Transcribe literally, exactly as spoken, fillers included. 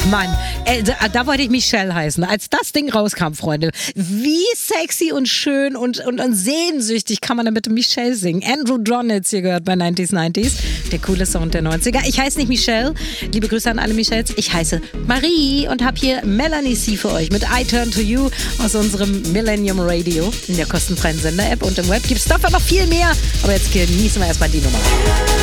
Mann, äh, da, da wollte ich Michelle heißen. Als das Ding rauskam, Freunde, wie sexy und schön und, und, und sehnsüchtig kann man da bitte Michelle singen. Andrew Donitz hier gehört bei neunzig neunzig, der coole Sound der neunziger. Ich heiße nicht Michelle, liebe Grüße an alle Michelles, ich heiße Marie und habe hier Melanie C für euch mit I Turn to You aus unserem Millennium Radio in der kostenfreien Sender-App und im Web. Gibt's dafür noch viel mehr, aber jetzt genießen wir erstmal die Nummer.